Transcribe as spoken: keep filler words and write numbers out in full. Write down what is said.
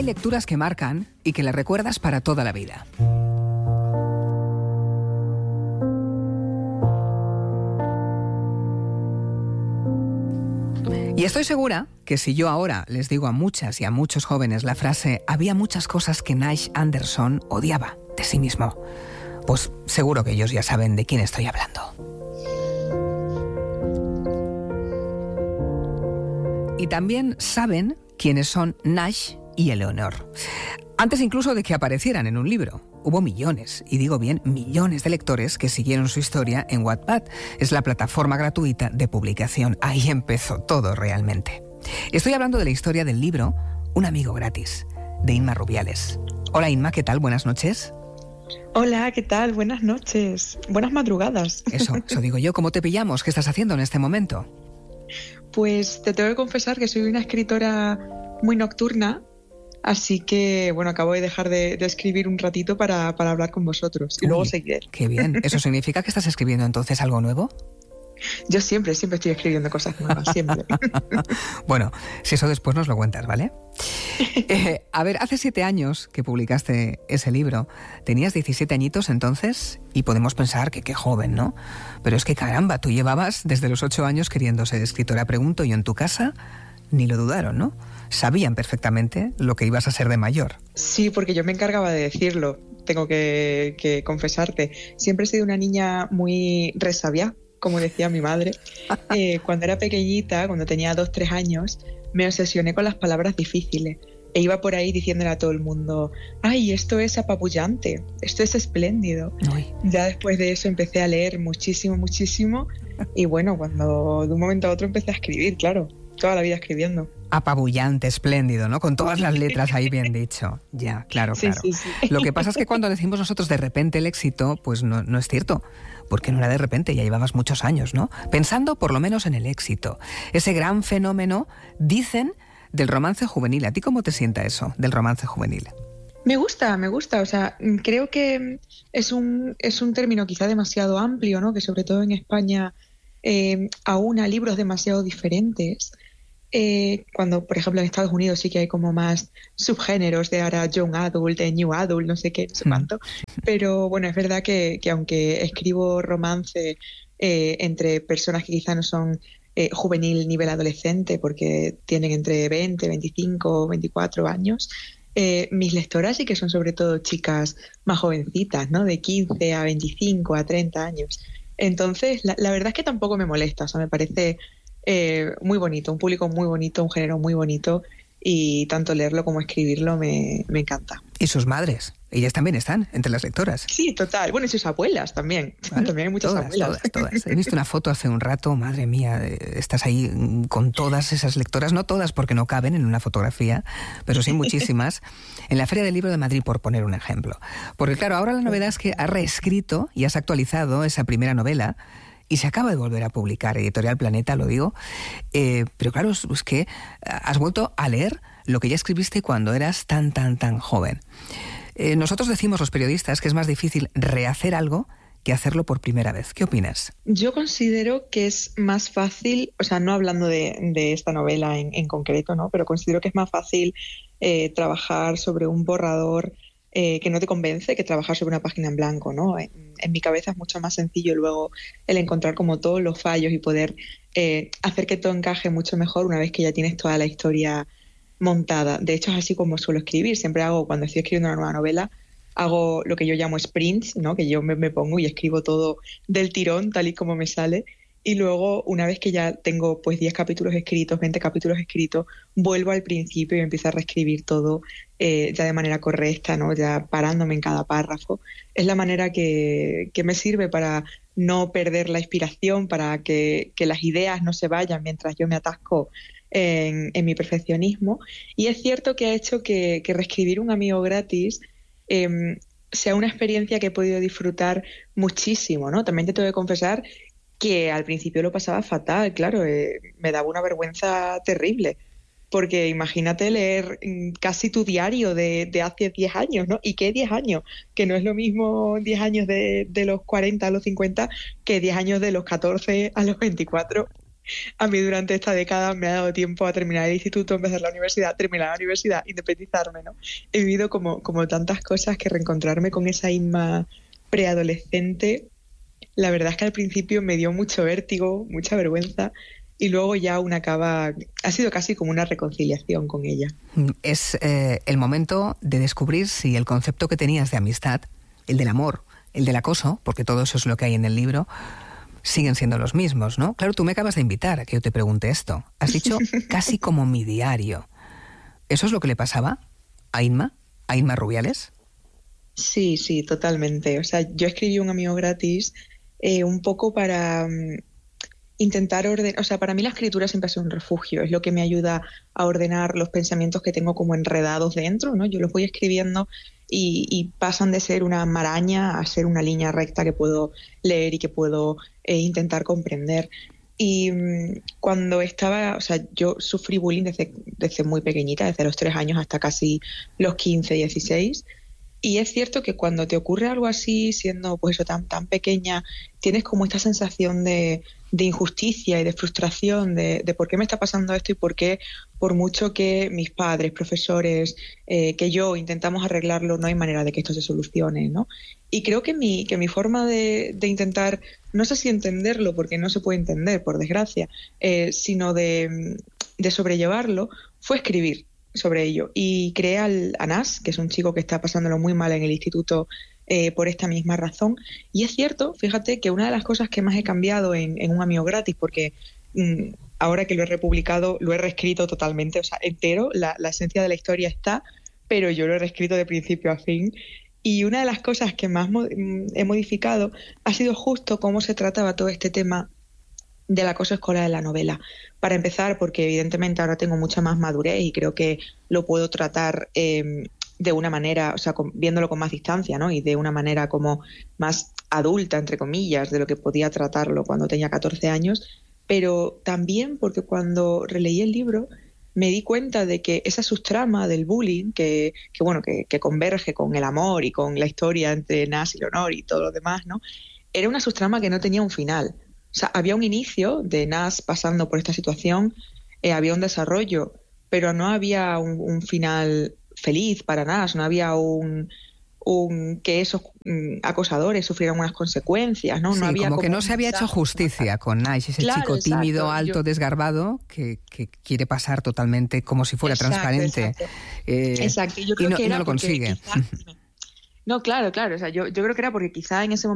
Hay lecturas que marcan y que le recuerdas para toda la vida. Y estoy segura que si yo ahora les digo a muchas y a muchos jóvenes la frase «había muchas cosas que Nash Anderson odiaba de sí mismo», pues seguro que ellos ya saben de quién estoy hablando. Y también saben quiénes son Nash y Eleonor. Antes incluso de que aparecieran en un libro. Hubo millones, y digo bien, millones de lectores que siguieron su historia en Wattpad. Es la plataforma gratuita de publicación. Ahí empezó todo realmente. Estoy hablando de la historia del libro Un amigo gratis, de Inma Rubiales. Hola Inma, ¿qué tal? Buenas noches. Hola, ¿qué tal? Buenas noches. Buenas madrugadas. Eso, eso digo yo. ¿Cómo te pillamos? ¿Qué estás haciendo en este momento? Pues te tengo que confesar que soy una escritora muy nocturna. Así que, bueno, acabo de dejar de, de escribir un ratito para, para hablar con vosotros y Uy, luego seguiré. Qué bien. ¿Eso significa que estás escribiendo entonces algo nuevo? Yo siempre, siempre estoy escribiendo cosas nuevas, siempre. Bueno, si eso después nos lo cuentas, ¿vale? Eh, a ver, hace siete años que publicaste ese libro. Tenías diecisiete añitos entonces y podemos pensar que qué joven, ¿no? Pero es que caramba, tú llevabas desde los ocho años queriendo ser escritora. Pregunto, ¿y en tu casa? Ni lo dudaron, ¿no? Sabían perfectamente lo que ibas a ser de mayor. Sí, porque yo me encargaba de decirlo, tengo que, que confesarte. Siempre he sido una niña muy resabia, como decía mi madre. Eh, cuando era pequeñita, cuando tenía dos, tres años, me obsesioné con las palabras difíciles. E iba por ahí diciéndole a todo el mundo, ¡ay, esto es apabullante! Esto es espléndido. Uy. Ya después de eso empecé a leer muchísimo, muchísimo. Y bueno, cuando de un momento a otro empecé a escribir, claro. Toda la vida escribiendo. Apabullante, espléndido, ¿no? Con todas las letras ahí bien dicho. Ya, claro, claro. Sí, sí, sí. Lo que pasa es que cuando decimos nosotros de repente el éxito, pues no, no es cierto. Porque no era de repente, ya llevabas muchos años, ¿no? Pensando por lo menos en el éxito. Ese gran fenómeno, dicen, del romance juvenil. ¿A ti cómo te sienta eso, del romance juvenil? Me gusta, me gusta. O sea, creo que es un, es un término quizá demasiado amplio, ¿no? Que sobre todo en España eh, aúna libros demasiado diferentes. Eh, cuando, por ejemplo, en Estados Unidos sí que hay como más subgéneros de ahora Young Adult, de New Adult, no sé qué, no sé cuánto. Pero bueno, es verdad que, que aunque escribo romance eh, entre personas que quizá no son eh, juvenil nivel adolescente, porque tienen entre veinte, veinticinco, veinticuatro años, eh, mis lectoras sí que son sobre todo chicas más jovencitas, ¿no? De quince a veinticinco, a treinta años. Entonces, la, la verdad es que tampoco me molesta, o sea, me parece... Eh, muy bonito, un público muy bonito, un género muy bonito y tanto leerlo como escribirlo me, me encanta. ¿Y sus madres? Ellas también están entre las lectoras. Sí, total. Bueno, y sus abuelas también. ¿Vale? También hay muchas todas, abuelas. Todas, todas. He visto una foto hace un rato, madre mía, estás ahí con todas esas lectoras, no todas porque no caben en una fotografía, pero sí muchísimas, en la Feria del Libro de Madrid, por poner un ejemplo. Porque claro, ahora la novedad es que has reescrito y has actualizado esa primera novela y se acaba de volver a publicar, Editorial Planeta, lo digo. Eh, pero claro, es, es que has vuelto a leer lo que ya escribiste cuando eras tan, tan, tan joven. Eh, nosotros decimos, los periodistas, que es más difícil rehacer algo que hacerlo por primera vez. ¿Qué opinas? Yo considero que es más fácil, o sea, no hablando de, de esta novela en, en concreto, ¿no? Pero considero que es más fácil eh, trabajar sobre un borrador Eh, que no te convence que trabajar sobre una página en blanco, ¿no? En, en mi cabeza es mucho más sencillo luego el encontrar como todos los fallos y poder eh, hacer que todo encaje mucho mejor una vez que ya tienes toda la historia montada. De hecho, es así como suelo escribir. Siempre hago, cuando estoy escribiendo una nueva novela, hago lo que yo llamo sprints, ¿no? Que yo me, me pongo y escribo todo del tirón, tal y como me sale. Y luego, una vez que ya tengo pues diez capítulos escritos, veinte capítulos escritos, vuelvo al principio y empiezo a reescribir todo eh, ya de manera correcta, ¿no? Ya parándome en cada párrafo. Es la manera que, que me sirve para no perder la inspiración, para que, que las ideas no se vayan mientras yo me atasco en, en mi perfeccionismo. Y es cierto que ha hecho que, que reescribir Un amigo gratis eh, sea una experiencia que he podido disfrutar muchísimo, ¿no? También te tengo que confesar que al principio lo pasaba fatal, claro, eh, me daba una vergüenza terrible, porque imagínate leer casi tu diario de, de hace diez años, ¿no? ¿Y qué diez años? Que no es lo mismo diez años de, de los cuarenta a los cincuenta que diez años de los catorce a los veinticuatro. A mí durante esta década me ha dado tiempo a terminar el instituto, empezar la universidad, terminar la universidad, independizarme, ¿no? He vivido como, como tantas cosas que reencontrarme con esa Inma preadolescente, la verdad es que al principio me dio mucho vértigo, mucha vergüenza, y luego ya una acaba, ha sido casi como una reconciliación con ella. Es eh, el momento de descubrir si el concepto que tenías de amistad, el del amor, el del acoso, porque todo eso es lo que hay en el libro, siguen siendo los mismos, ¿no? Claro, tú me acabas de invitar a que yo te pregunte esto. Has dicho casi como mi diario. ¿Eso es lo que le pasaba a Inma? ¿A Inma Rubiales? Sí, sí, totalmente. O sea, yo escribí un amigo gratis eh, un poco para um, intentar ordenar, o sea, para mí la escritura siempre ha sido un refugio, es lo que me ayuda a ordenar los pensamientos que tengo como enredados dentro, ¿no? Yo los voy escribiendo y, y pasan de ser una maraña a ser una línea recta que puedo leer y que puedo eh, intentar comprender. Y um, cuando estaba, o sea, yo sufrí bullying desde, desde muy pequeñita, desde los tres años hasta casi los quince, dieciséis. Y es cierto que cuando te ocurre algo así, siendo pues eso tan, tan pequeña, tienes como esta sensación de, de injusticia y de frustración de, de por qué me está pasando esto y por qué, por mucho que mis padres, profesores, eh, que yo intentamos arreglarlo, no hay manera de que esto se solucione, ¿no? Y creo que mi, que mi forma de, de intentar, no sé si entenderlo, porque no se puede entender, por desgracia, eh, sino de, de sobrellevarlo, fue escribir sobre ello. Y creé al Anas, que es un chico que está pasándolo muy mal en el instituto eh, por esta misma razón. Y es cierto, fíjate, que una de las cosas que más he cambiado en, en un amigo gratis, porque mmm, ahora que lo he republicado, lo he reescrito totalmente, o sea, entero, la, la esencia de la historia está, pero yo lo he reescrito de principio a fin. Y una de las cosas que más mo- he modificado ha sido justo cómo se trataba todo este tema del acoso escolar en la novela. Para empezar, porque evidentemente ahora tengo mucha más madurez y creo que lo puedo tratar eh, de una manera, o sea, con, viéndolo con más distancia, ¿no? Y de una manera como más adulta, entre comillas, de lo que podía tratarlo cuando tenía catorce años. Pero también porque cuando releí el libro me di cuenta de que esa subtrama del bullying, que, que bueno, que, que converge con el amor y con la historia entre Nas y Leonor y todo lo demás, ¿no? Era una subtrama que no tenía un final. O sea, había un inicio de Nas pasando por esta situación, eh, había un desarrollo, pero no había un, un final feliz para Nas, no había un, un que esos um, acosadores sufrieran unas consecuencias, ¿no? Sí, no había como, como que no se había hecho justicia con Nas, ese claro, chico tímido, exacto, alto, yo... desgarbado, que, que quiere pasar totalmente como si fuera exacto, transparente. Exacto, eh, exacto. Yo creo y no, que y no era lo consigue. Quizá... No, claro, claro. O sea, yo, yo creo que era porque quizá en ese momento